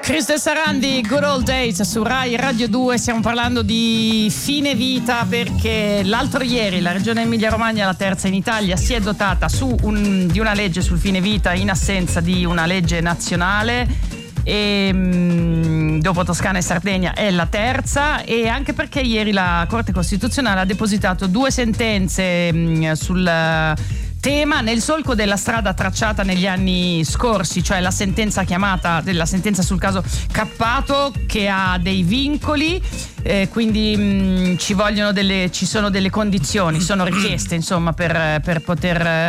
Cristo Sarandi, Good Old Days su Rai Radio 2. Stiamo parlando di fine vita perché l'altro ieri la regione Emilia-Romagna, la terza in Italia, si è dotata di una legge sul fine vita in assenza di una legge nazionale. E dopo Toscana e Sardegna è la terza, e anche perché ieri la Corte Costituzionale ha depositato 2 sentenze sul tema nel solco della strada tracciata negli anni scorsi, cioè la sentenza sul caso Cappato, che ha dei vincoli, quindi ci sono delle condizioni, sono richieste insomma per poter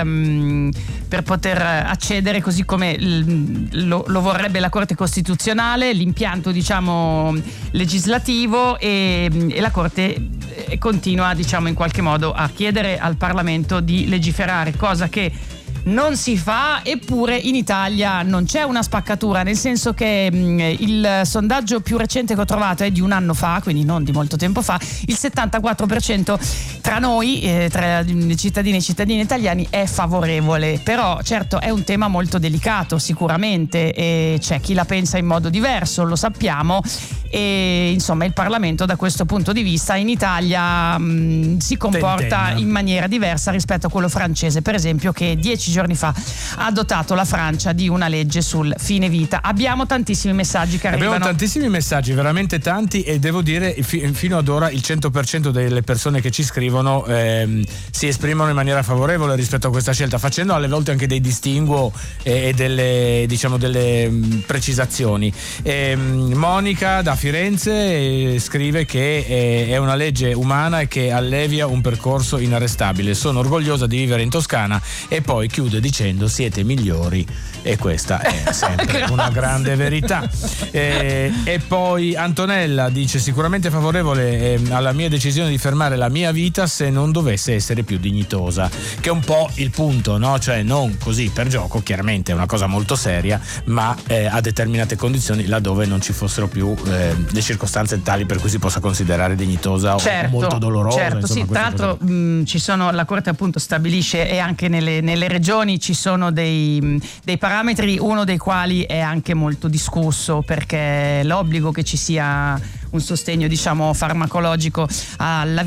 accedere, così come lo vorrebbe la Corte Costituzionale, l'impianto diciamo legislativo, e la Corte continua diciamo in qualche modo a chiedere al Parlamento di legiferare, cosa che non si fa. Eppure in Italia non c'è una spaccatura, nel senso che il sondaggio più recente che ho trovato è di un anno fa, quindi non di molto tempo fa. Il 74% tra noi, tra i cittadini e cittadini italiani, è favorevole. Però certo è un tema molto delicato sicuramente, e c'è chi la pensa in modo diverso, lo sappiamo, e insomma il Parlamento da questo punto di vista in Italia si comporta in maniera diversa rispetto a quello francese, per esempio, che 10 giorni fa ha dotato la Francia di una legge sul fine vita. Abbiamo tantissimi messaggi che arrivano. Abbiamo tantissimi messaggi, veramente tanti, e devo dire fino ad ora il 100% delle persone che ci scrivono si esprimono in maniera favorevole rispetto a questa scelta, facendo alle volte anche dei distinguo e delle precisazioni. Monica da Firenze scrive che è una legge umana e che allevia un percorso inarrestabile. Sono orgogliosa di vivere in Toscana, e poi chiude dicendo: siete migliori, e questa è sempre una grande verità. E poi Antonella dice: sicuramente favorevole alla mia decisione di fermare la mia vita se non dovesse essere più dignitosa, che è un po' il punto, no? Cioè non così per gioco, chiaramente è una cosa molto seria, ma a determinate condizioni, laddove non ci fossero più le circostanze tali per cui si possa considerare dignitosa o molto dolorosa. Certo, insomma, sì, tra l'altro ci sono, la Corte appunto stabilisce, e anche nelle regioni ci sono dei parametri, uno dei quali è anche molto discusso, perché l'obbligo che ci sia un sostegno diciamo farmacologico alla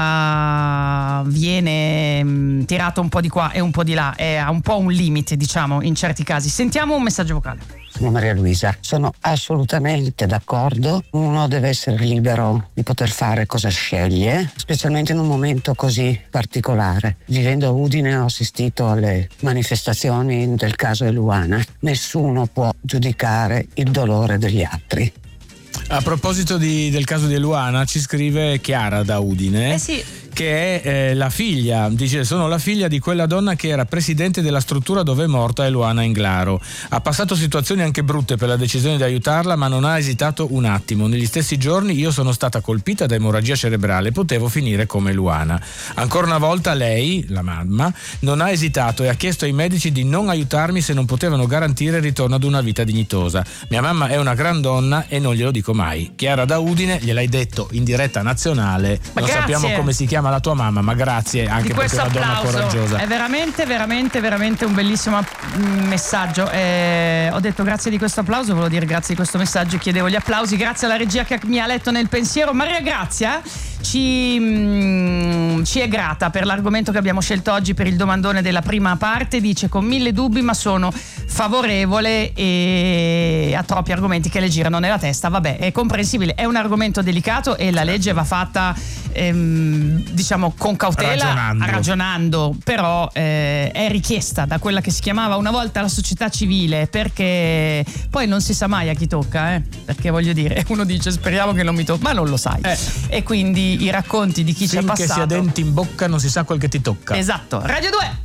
vita viene tirato un po' di qua e un po' di là, è un po' un limite diciamo in certi casi. Sentiamo un messaggio vocale. Sono Maria Luisa, sono assolutamente d'accordo. Uno deve essere libero di poter fare cosa sceglie, specialmente in un momento così particolare. Vivendo a Udine ho assistito alle manifestazioni del caso Eluana. Nessuno può giudicare il dolore degli altri. A proposito del caso di Eluana, ci scrive Chiara da Udine. Sì. Che è la figlia, dice: sono la figlia di quella donna che era presidente della struttura dove è morta Eluana Englaro. Ha passato situazioni anche brutte per la decisione di aiutarla, ma non ha esitato un attimo. Negli stessi giorni io sono stata colpita da emorragia cerebrale, potevo finire come Eluana. Ancora una volta lei, la mamma, non ha esitato e ha chiesto ai medici di non aiutarmi se non potevano garantire il ritorno ad una vita dignitosa. Mia mamma è una gran donna e non glielo dico mai. Chiara da Udine, gliel'hai detto in diretta nazionale. Non sappiamo come si chiama la tua mamma, ma grazie anche perché è una donna coraggiosa. È veramente un bellissimo messaggio. Ho detto grazie di questo applauso, volevo dire grazie di questo messaggio, chiedevo gli applausi. Grazie alla regia che mi ha letto nel pensiero. Maria Grazia ci è grata per l'argomento che abbiamo scelto oggi per il domandone della prima parte. Dice: con 1000 dubbi ma sono favorevole, e ha troppi argomenti che le girano nella testa. Vabbè, è comprensibile, è un argomento delicato e la legge va fatta diciamo con cautela, ragionando, però è richiesta da quella che si chiamava una volta la società civile, perché poi non si sa mai a chi tocca, perché voglio dire, uno dice speriamo che non mi tocca, ma non lo sai, e quindi i racconti di chi ci ha passato, finché si ha denti in bocca non si sa quel che ti tocca. Esatto. Radio 2.